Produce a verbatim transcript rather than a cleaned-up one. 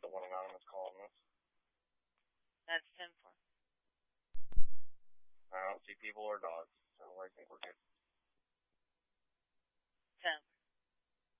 the one anonymous calling us. That's ten four. I don't see people or dogs, so I think we're good.